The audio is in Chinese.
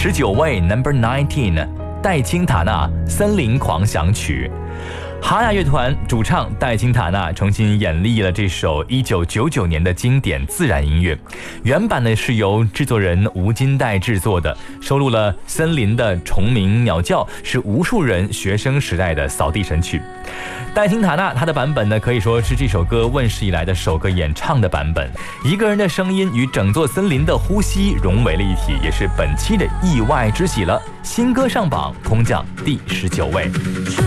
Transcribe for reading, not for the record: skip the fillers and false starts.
19位 Number 19， 戴青塔纳《森林狂想曲》。哈娜乐团主唱戴青塔纳重新演绎了这首1999年的经典自然音乐，原版呢是由制作人吴金代制作的，收录了森林的虫鸣鸟叫，是无数人学生时代的扫地神曲。戴青塔纳他的版本呢，可以说是这首歌问世以来的首个演唱的版本，一个人的声音与整座森林的呼吸融为了一体，也是本期的意外之喜了。新歌上榜，空降第19位。